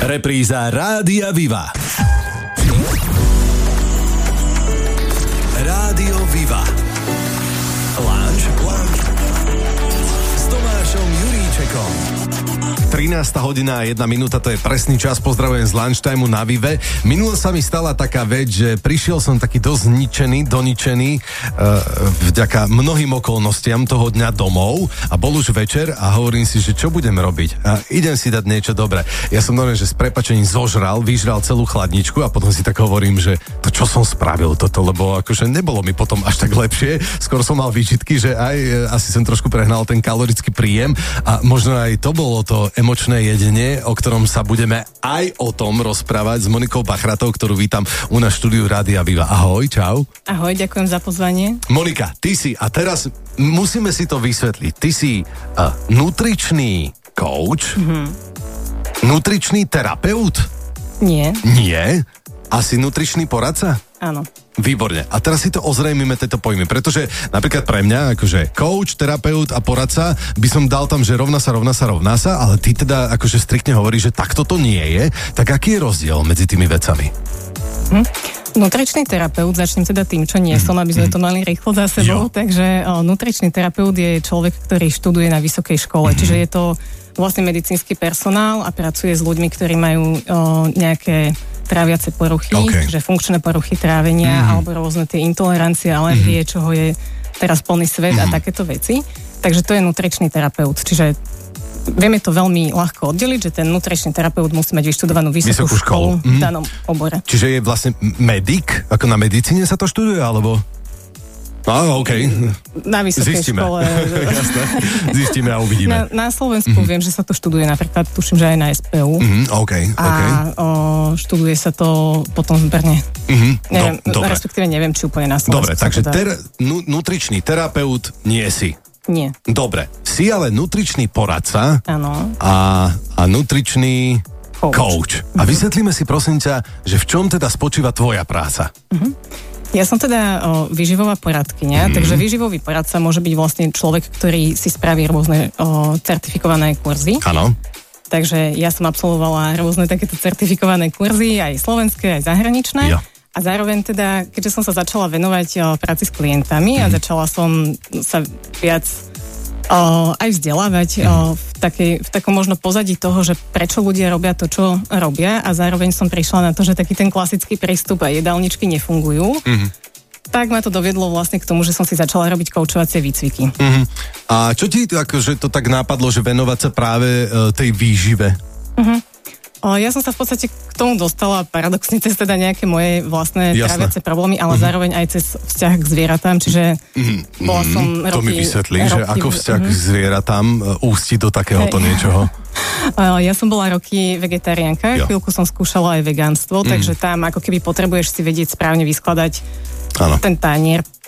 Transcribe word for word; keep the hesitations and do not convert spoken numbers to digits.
Repríza Rádia Viva. Rádio Viva. Lunch s Tomášom Juríčekom. trinásta hodina a jedna minúta, to je presný čas. Pozdravujem z lunchtimeu na Vive. Minule sa mi stala taká vec, že prišiel som taký dosť zničený, doničený uh, vďaka mnohým okolnostiam toho dňa domov a bol už večer a hovorím si, že čo budem robiť? A idem si dať niečo dobré. Ja som normálne, že s prepáčením zožral, vyžral celú chladničku a potom si tak hovorím, že to čo som spravil toto, lebo akože nebolo mi potom až tak lepšie. Skôr som mal výčitky, že aj e, asi som trošku prehnal ten kalorický príjem a možno aj to bolo to emočné jedenie, o ktorom sa budeme aj o tom rozprávať s Monikou Bachratou, ktorú vítam u nás v štúdiu Rádia Viva. Ahoj, čau. Ahoj, ďakujem za pozvanie. Monika, ty si, a teraz musíme si to vysvetliť, ty si uh, nutričný coach, mm-hmm. nutričný terapeut? Nie. Nie? Asi nutričný poradca? Áno. Výborne. A teraz si to ozrejmime, tieto pojmy, pretože napríklad pre mňa, akože coach, terapeut a poradca, by som dal tam, že rovná sa, rovná sa, rovná sa, ale ty teda akože striktne hovoríš, že takto to nie je, tak aký je rozdiel medzi tými vecami? Hm? Nutričný terapeut, začnem teda tým, čo nie som, aby sme to mali rýchlo za sebou, jo. takže o, nutričný terapeut je človek, ktorý študuje na vysokej škole, mm-hmm. čiže je to vlastne medicínsky personál a pracuje s ľuďmi, ktorí majú o, nejaké tráviace poruchy, okay. že funkčné poruchy trávenia, mm-hmm. alebo rôzne tie intolerancie, alergie, mm-hmm. čoho je teraz plný svet mm-hmm. a takéto veci. Takže to je nutričný terapeut. Čiže vieme to veľmi ľahko oddeliť, že ten nutričný terapeut musí mať vyštudovanú vysokú, vysokú školu, školu mm-hmm. v danom obore. Čiže je vlastne medic? Ako na medicíne sa to študuje, alebo... Á, okej. Okay. Na vysokej Zistíme. škole. Jasné. Zistíme a uvidíme. Na, na Slovensku mm-hmm. viem, že sa to študuje napríklad, tuším, že aj na es pé ú. Mm-hmm, okay, a okay. O, študuje sa to potom v Brne. Mm-hmm, neviem, do, respektíve neviem, či úplne na Slovensku. Dobre, takže ter, nu, nutričný terapeut nie si. Nie. Dobre. Si ale nutričný poradca. Áno. A, a nutričný coach. coach. A mm-hmm. vysvetlíme si, prosím ťa, že v čom teda spočíva tvoja práca? Mhm. Ja som teda o, výživová poradkyňa, mm. takže výživový poradca môže byť vlastne človek, ktorý si spraví rôzne o, certifikované kurzy. Áno. Takže ja som absolvovala rôzne takéto certifikované kurzy, aj slovenské, aj zahraničné. Ja. A zároveň teda, keďže som sa začala venovať o, práci s klientami mm. a začala som sa viac o, aj vzdelávať mm. o, v, takej, v takom možno pozadí toho, že prečo ľudia robia to, čo robia, a zároveň som prišla na to, že taký ten klasický prístup a jedálničky nefungujú. Mm. Tak ma to doviedlo vlastne k tomu, že som si začala robiť koučovacie výcviky. Mm. A čo ti akože to tak nápadlo, že venovať sa práve uh, tej výžive? Mhm. Ja som sa v podstate k tomu dostala paradoxne cez teda nejaké moje vlastné tráviace problémy, ale mm-hmm. zároveň aj cez vzťah k zvieratám, čiže mm-hmm. bola som roky... To mi vysvetlí, roky, že ako vzťah mm-hmm. k zvieratám ústi do takéhoto hey. niečoho. Ja som bola roky vegetariánka, jo. chvíľku som skúšala aj vegánstvo, mm. takže tam ako keby potrebuješ si vedieť správne vyskladať ano. ten tanier